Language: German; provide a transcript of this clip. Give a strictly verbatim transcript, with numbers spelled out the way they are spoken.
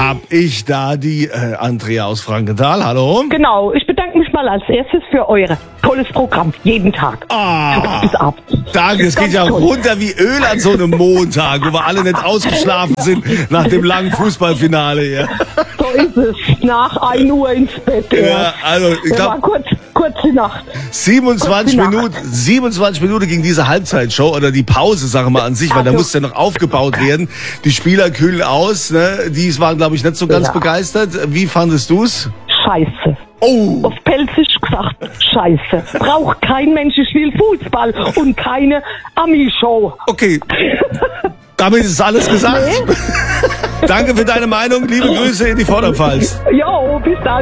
hab ich da die äh, Andrea aus Frankenthal. Hallo. Genau, ich bedanke mich mal als erstes für euer tolles Programm. Jeden Tag. Ah, bis abends. danke, es geht ja toll. runter wie Öl an so einem Montag, wo wir alle nicht ausgeschlafen sind nach dem langen Fußballfinale hier. So ist es. Nach ein Uhr ins Bett. Ja, also ich Das war glaube kurz, kurze Nacht. siebenundzwanzig Kurze Nacht. Minuten, siebenundzwanzig Minuten ging diese Halbzeitshow oder die Pause, sagen wir mal an sich, weil da Also- musste ja noch aufgebaut werden. Die Spieler kühlen aus, ne? Die waren, glaube ich, nicht so ganz Ja. begeistert. Wie fandest du's? Scheiße. Oh, Auf Pelzisch gesagt, scheiße. Braucht kein Mensch, ich will Fußball und keine Ami-Show. okay. Damit ist alles gesagt. Danke für deine Meinung. Liebe Grüße in die Vorderpfalz. Jo, bis dann.